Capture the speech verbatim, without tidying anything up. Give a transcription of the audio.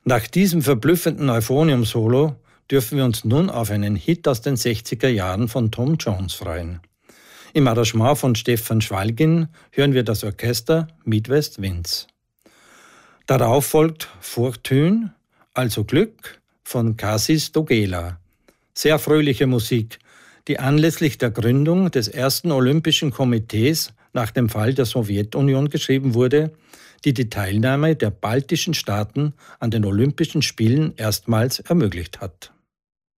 Nach diesem verblüffenden Euphonium-Solo dürfen wir uns nun auf einen Hit aus den sechziger Jahren von Tom Jones freuen. Im Arrangement von Stefan Schwalgin hören wir das Orchester Midwest Winds. Darauf folgt Fortune, also Glück, von Cassis Dogela. Sehr fröhliche Musik, die anlässlich der Gründung des ersten Olympischen Komitees nach dem Fall der Sowjetunion geschrieben wurde, die die Teilnahme der baltischen Staaten an den Olympischen Spielen erstmals ermöglicht hat.